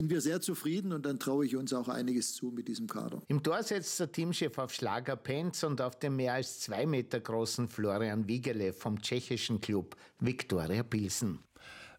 Sind wir sehr zufrieden und dann traue ich uns auch einiges zu mit diesem Kader. Im Tor setzt der Teamchef auf Schlager Penz und auf den mehr als 2 Meter großen Florian Wiegele vom tschechischen Klub Viktoria Pilsen.